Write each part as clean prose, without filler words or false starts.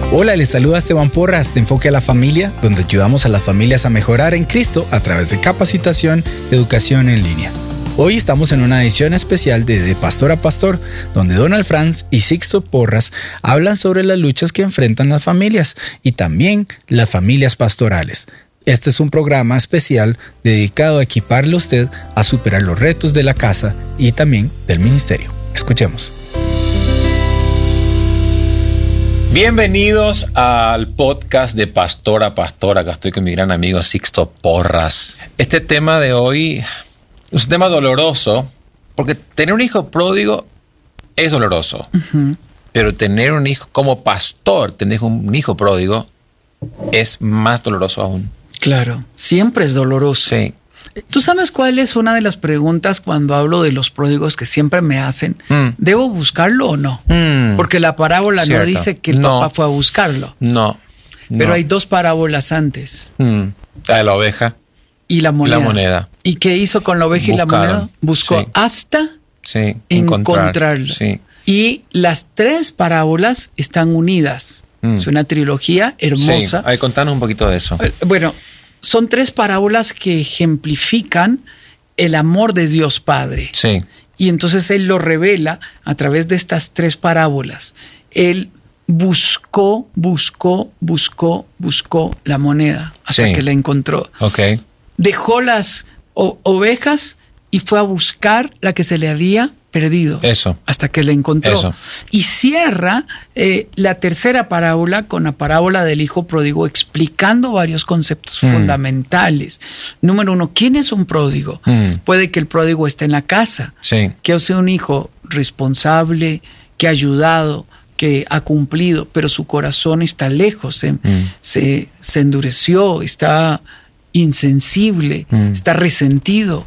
Hola, les saluda Esteban Porras de Enfoque a la Familia, donde ayudamos a las familias a mejorar en Cristo a través de capacitación, educación en línea. Hoy estamos en una edición especial de Pastor a Pastor, donde Donald Franz y Sixto Porras hablan sobre las luchas que enfrentan las familias y también las familias pastorales. Este es un programa especial dedicado a equiparle a usted a superar los retos de la casa y también del ministerio. Escuchemos. Bienvenidos al podcast de Pastor a Pastor. Acá estoy con mi gran amigo Sixto Porras. Este tema de hoy es un tema doloroso, porque tener un hijo pródigo es doloroso. Uh-huh. Pero tener un hijo, como pastor, tener un hijo pródigo es más doloroso aún. Claro, siempre es doloroso. Sí. ¿Tú sabes cuál es una de las preguntas cuando hablo de los pródigos que siempre me hacen? ¿Debo buscarlo o no? Porque la parábola no dice que el papá fue a buscarlo. No. Pero hay dos parábolas antes. La de la oveja y la moneda. ¿Y qué hizo con la oveja y la moneda? Buscó hasta encontrarlo. Sí. Y las tres parábolas están unidas. Es una trilogía hermosa. Sí, contanos un poquito de eso. Bueno, son tres parábolas que ejemplifican el amor de Dios Padre. Sí. Y entonces Él lo revela a través de estas tres parábolas. Él buscó la moneda hasta que la encontró. Okay. Dejó las ovejas y fue a buscar la que se le había perdido. Eso. Hasta que la encontró. Eso. Y cierra la tercera parábola con la parábola del hijo pródigo, explicando varios conceptos fundamentales. Número uno, ¿quién es un pródigo? Puede que el pródigo esté en la casa, que sea un hijo responsable, que ha ayudado, que ha cumplido, pero su corazón está lejos, se endureció, está insensible, está resentido,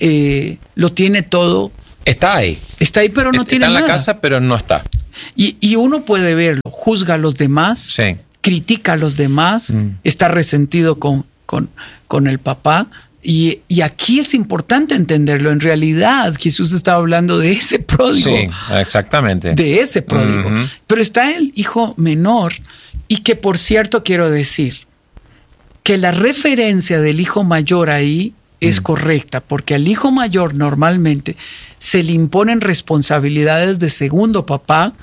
lo tiene todo. Está ahí, pero no tiene nada. Está en la casa, pero no está. Y uno puede verlo, juzga a los demás, critica a los demás, está resentido con el papá. Y aquí es importante entenderlo. En realidad, Jesús estaba hablando de ese pródigo. Sí, exactamente. De ese pródigo. Uh-huh. Pero está el hijo menor, y que, por cierto, quiero decir que la referencia del hijo mayor ahí es correcta, porque al hijo mayor normalmente se le imponen responsabilidades de segundo papá,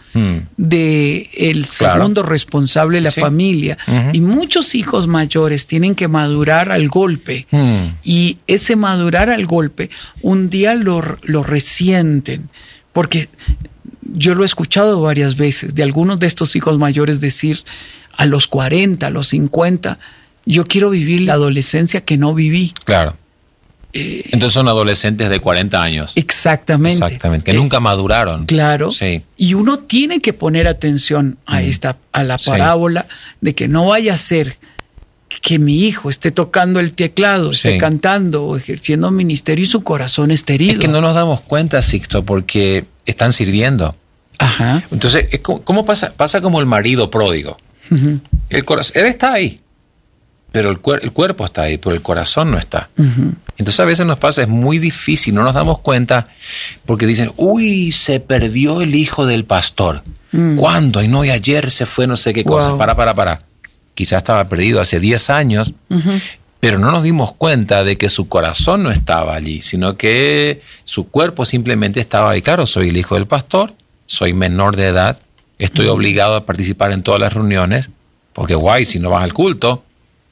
de el segundo responsable de la familia. Uh-huh. Y muchos hijos mayores tienen que madurar al golpe. Y ese madurar al golpe, un día lo resienten. Porque yo lo he escuchado varias veces de algunos de estos hijos mayores decir a los 40, a los 50, yo quiero vivir la adolescencia que no viví. Claro. Entonces son adolescentes de 40 años. Exactamente. Que nunca maduraron. Claro. Sí. Y uno tiene que poner atención a la parábola de que no vaya a ser que mi hijo esté tocando el teclado, esté cantando o ejerciendo ministerio y su corazón esté herido. Es que no nos damos cuenta, Sixto, porque están sirviendo. Ajá. Entonces, ¿cómo pasa? Pasa como el marido pródigo. Uh-huh. El corazón, él está ahí, pero el cuerpo está ahí, pero el corazón no está. Uh-huh. Entonces a veces nos pasa, es muy difícil, no nos damos cuenta porque dicen, se perdió el hijo del pastor. ¿Cuándo? Y ayer se fue no sé qué cosa. Para. Quizás estaba perdido hace 10 años, pero no nos dimos cuenta de que su corazón no estaba allí, sino que su cuerpo simplemente estaba ahí. Claro, soy el hijo del pastor, soy menor de edad, estoy obligado a participar en todas las reuniones, porque si no vas al culto.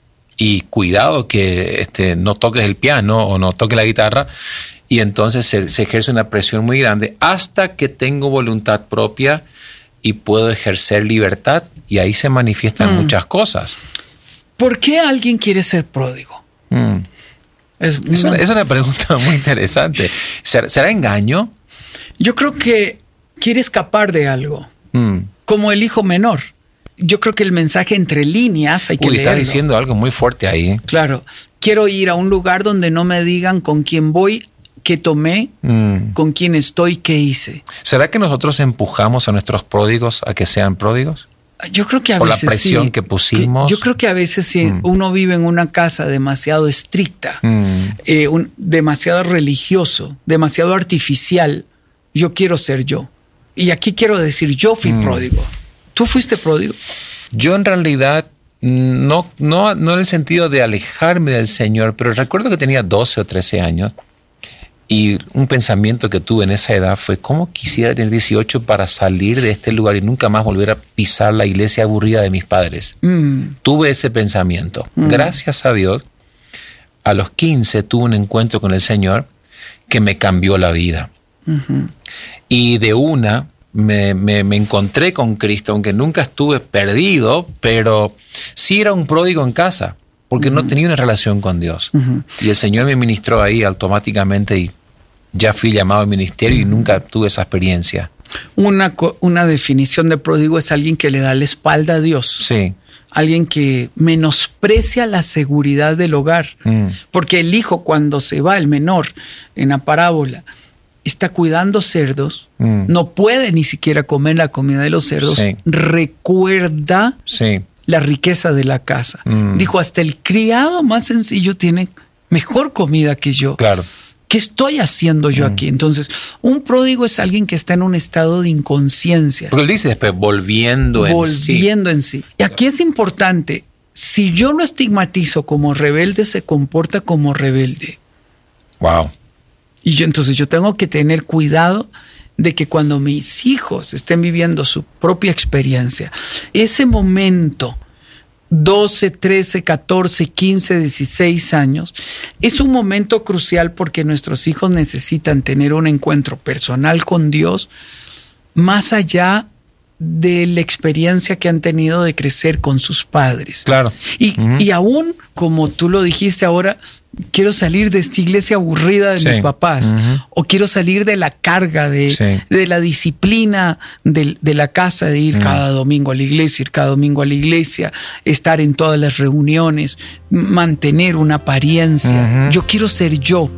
Y cuidado que no toques el piano o no toques la guitarra. Y entonces se ejerce una presión muy grande hasta que tengo voluntad propia y puedo ejercer libertad. Y ahí se manifiestan muchas cosas. ¿Por qué alguien quiere ser pródigo? Es una pregunta muy interesante. ¿Será engaño? Yo creo que quiere escapar de algo. Como el hijo menor. Yo creo que el mensaje entre líneas hay que leerlo. Está diciendo algo muy fuerte ahí. Claro. Quiero ir a un lugar donde no me digan con quién voy, qué tomé, con quién estoy, qué hice. ¿Será que nosotros empujamos a nuestros pródigos a que sean pródigos? Yo creo que a veces sí. Por la presión que pusimos. Yo creo que a veces sí. Uno vive en una casa demasiado estricta, demasiado religioso, demasiado artificial. Yo quiero ser yo. Y aquí quiero decir, yo fui pródigo. ¿Tú fuiste pródigo? Yo en realidad, no en el sentido de alejarme del Señor, pero recuerdo que tenía 12 o 13 años y un pensamiento que tuve en esa edad fue: ¿cómo quisiera tener 18 para salir de este lugar y nunca más volver a pisar la iglesia aburrida de mis padres? Tuve ese pensamiento. Gracias a Dios, a los 15 tuve un encuentro con el Señor que me cambió la vida. Y de una me encontré con Cristo, aunque nunca estuve perdido, pero sí era un pródigo en casa, porque no tenía una relación con Dios. Y el Señor me ministró ahí automáticamente y ya fui llamado al ministerio y nunca tuve esa experiencia. Una definición de pródigo es alguien que le da la espalda a Dios. Sí. Alguien que menosprecia la seguridad del hogar. Porque el hijo, cuando se va, el menor, en la parábola, está cuidando cerdos, no puede ni siquiera comer la comida de los cerdos, recuerda la riqueza de la casa. Dijo, hasta el criado más sencillo tiene mejor comida que yo. Claro. ¿Qué estoy haciendo yo aquí? Entonces, un pródigo es alguien que está en un estado de inconsciencia. Porque él dice después, volviendo en sí. Y aquí es importante, si yo lo estigmatizo como rebelde, se comporta como rebelde. Wow. Y entonces yo tengo que tener cuidado de que cuando mis hijos estén viviendo su propia experiencia, ese momento, 12, 13, 14, 15, 16 años, es un momento crucial porque nuestros hijos necesitan tener un encuentro personal con Dios más allá de la experiencia que han tenido de crecer con sus padres. Claro. Y aún, como tú lo dijiste ahora, quiero salir de esta iglesia aburrida de mis papás, o quiero salir de la carga, de la disciplina de la casa, de ir cada domingo a la iglesia, estar en todas las reuniones, mantener una apariencia. Yo quiero ser yo.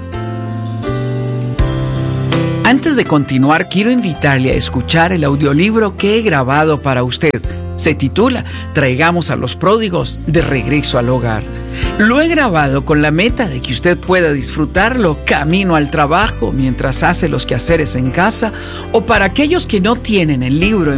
Antes de continuar, quiero invitarle a escuchar el audiolibro que he grabado para usted. Se titula Traigamos a los pródigos de regreso al hogar. Lo he grabado con la meta de que usted pueda disfrutarlo camino al trabajo, mientras hace los quehaceres en casa, o para aquellos que no tienen el libro